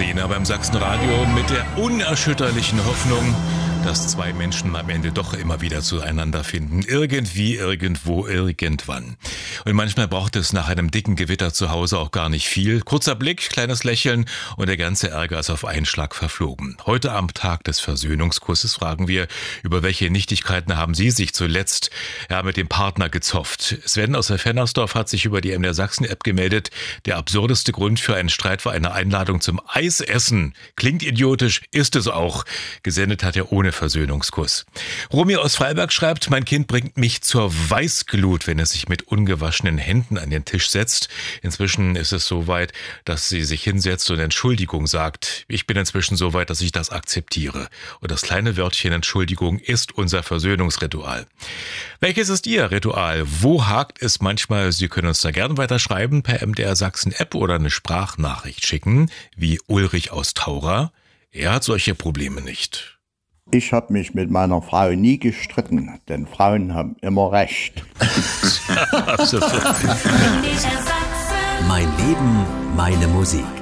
Nena beim Sachsenradio mit der unerschütterlichen Hoffnung, dass zwei Menschen am Ende doch immer wieder zueinander finden. Irgendwie, irgendwo, irgendwann. Und manchmal braucht es nach einem dicken Gewitter zu Hause auch gar nicht viel. Kurzer Blick, kleines Lächeln und der ganze Ärger ist auf einen Schlag verflogen. Heute am Tag des Versöhnungskusses fragen wir, über welche Nichtigkeiten haben Sie sich zuletzt mit dem Partner gezofft. Sven aus Fernersdorf hat sich über die MDR Sachsen-App gemeldet. Der absurdeste Grund für einen Streit war eine Einladung zum Eisessen. Klingt idiotisch, ist es auch. Gesendet hat er ohne Versöhnungskuss. Romy aus Freiberg schreibt, mein Kind bringt mich zur Weißglut, wenn es sich mit ungewaschenen Händen an den Tisch setzt. Inzwischen ist es so weit, dass sie sich hinsetzt und Entschuldigung sagt. Ich bin inzwischen so weit, dass ich das akzeptiere. Und das kleine Wörtchen Entschuldigung ist unser Versöhnungsritual. Welches ist Ihr Ritual? Wo hakt es manchmal? Sie können uns da gerne weiterschreiben per MDR Sachsen App oder eine Sprachnachricht schicken, wie Ulrich aus Taura. Er hat solche Probleme nicht. Ich habe mich mit meiner Frau nie gestritten, denn Frauen haben immer recht. Mein Leben, meine Musik.